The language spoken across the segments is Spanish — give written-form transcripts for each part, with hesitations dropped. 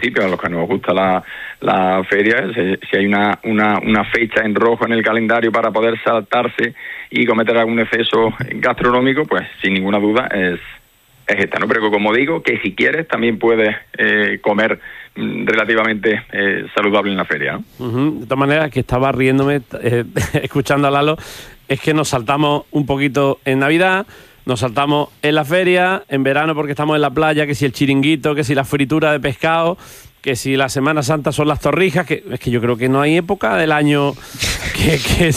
principio, a los que nos gusta la feria, si hay una fecha en rojo en el calendario para poder saltarse y cometer algún exceso gastronómico, pues sin ninguna duda es esta, ¿no? Pero como digo, que si quieres también puedes comer relativamente saludable en la feria, ¿no? Uh-huh. De todas maneras, que estaba riéndome escuchando a Lalo, es que nos saltamos un poquito en Navidad, nos saltamos en la feria, en verano porque estamos en la playa, que si el chiringuito, que si la fritura de pescado, que si la Semana Santa son las torrijas, que es que yo creo que no hay época del año que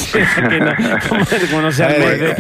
no sea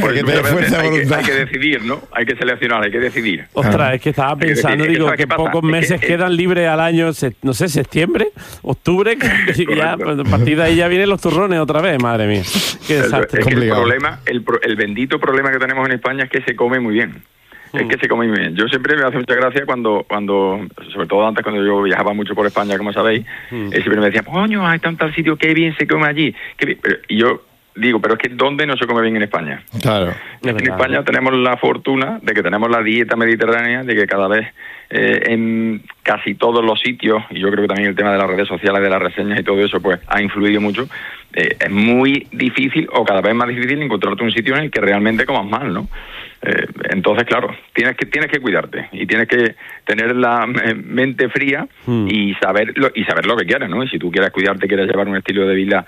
hay que decidir, ¿no? Hay que seleccionar, hay que decidir. Ostras, es que estaba pensando, digo, que pocos meses quedan libres al año, no sé, septiembre, octubre, que ya, pues, a partir de ahí ya vienen los turrones otra vez, madre mía. Qué desastre. El bendito problema que tenemos en España es que se come muy bien. Es que se come muy bien. Yo siempre me hace mucha gracia cuando, sobre todo antes cuando yo viajaba mucho por España, como sabéis, siempre me decían, coño, hay tal sitio, qué bien se come allí. Y yo digo, pero es que ¿dónde no se come bien en España? Claro. En España tenemos la fortuna de que tenemos la dieta mediterránea, de que cada vez en casi todos los sitios, y yo creo que también el tema de las redes sociales, de las reseñas y todo eso, pues ha influido mucho. Es muy difícil, o cada vez más difícil, encontrarte un sitio en el que realmente comas mal, ¿no? Entonces, claro, tienes que cuidarte y tienes que tener la mente fría y saber lo que quieres, ¿no? Y si tú quieres cuidarte, quieres llevar un estilo de vida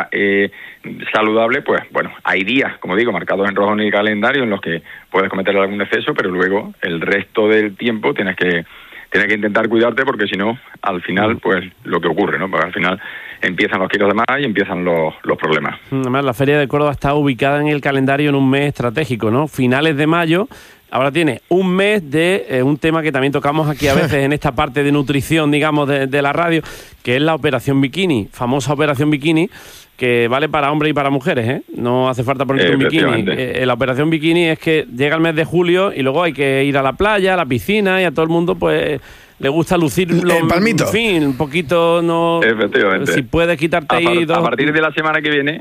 saludable, pues bueno, hay días, como digo, marcados en rojo en el calendario en los que puedes cometer algún exceso, pero luego el resto del tiempo tienes que intentar cuidarte, porque si no, al final, pues lo que ocurre, ¿no? Porque al final empiezan los kilos de más y empiezan los problemas. Además, la Feria de Córdoba está ubicada en el calendario en un mes estratégico, ¿no? Finales de mayo. Ahora tiene un mes de un tema que también tocamos aquí a veces en esta parte de nutrición, digamos, de la radio, que es la Operación Bikini, famosa Operación Bikini, que vale para hombres y para mujeres, ¿eh? No hace falta ponerte un bikini. La Operación Bikini es que llega el mes de julio y luego hay que ir a la playa, a la piscina, y a todo el mundo pues le gusta lucir el palmito. En fin, un poquito, no. Efectivamente. Si puedes quitarte a partir de la semana que viene,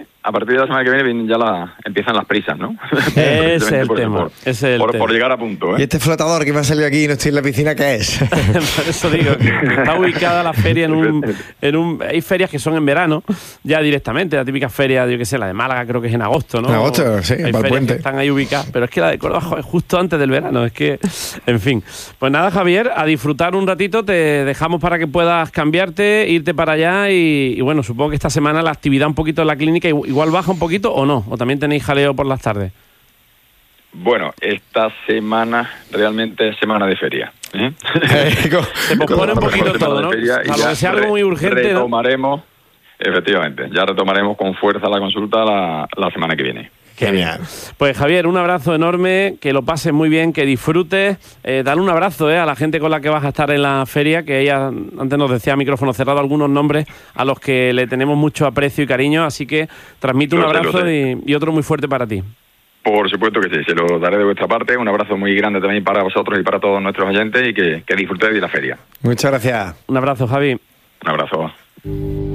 ya empiezan las prisas, ¿no? Ese es el tema. Por llegar a punto, ¿eh? ¿Y este flotador que me ha salido aquí y no estoy en la piscina, qué es? Por eso digo que está ubicada la feria en un... Hay ferias que son en verano, ya directamente, la típica feria, yo qué sé, la de Málaga creo que es en agosto, ¿no? En agosto, sí, hay ferias que están ahí ubicadas, pero es que la de Córdoba es justo antes del verano, es que, en fin. Pues nada, Javier, a disfrutar un ratito, te dejamos para que puedas cambiarte, irte para allá y bueno, supongo que esta semana la actividad un poquito en la clínica igual baja un poquito o no, o también tenéis jaleo por las tardes. Bueno, esta semana realmente es semana de feria. Se pospone un poquito todo, ¿no? Salvo que sea algo muy urgente. Retomaremos, efectivamente, ya retomaremos con fuerza la consulta la semana que viene. Genial. Pues Javier, un abrazo enorme, que lo pases muy bien, que disfrutes. Dale un abrazo a la gente con la que vas a estar en la feria, que ella antes nos decía a micrófono cerrado algunos nombres a los que le tenemos mucho aprecio y cariño, así que transmite un abrazo y otro muy fuerte para ti. Por supuesto que sí, se lo daré de vuestra parte. Un abrazo muy grande también para vosotros y para todos nuestros oyentes y que disfrutéis de la feria. Muchas gracias. Un abrazo, Javi. Un abrazo.